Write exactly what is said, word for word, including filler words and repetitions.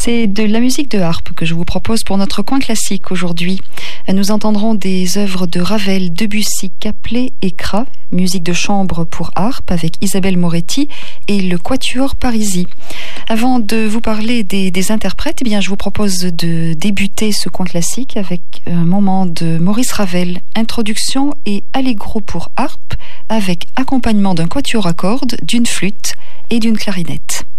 C'est de la musique de harpe que je vous propose pour notre coin classique aujourd'hui. Nous entendrons des œuvres de Ravel, Debussy, Caplet et Kra, musique de chambre pour harpe avec Isabelle Moretti et le Quatuor Parisi. Avant de vous parler des, des interprètes, eh bien, je vous propose de débuter ce coin classique avec un moment de Maurice Ravel, introduction et allegro pour harpe avec accompagnement d'un quatuor à cordes, d'une flûte et d'une clarinette.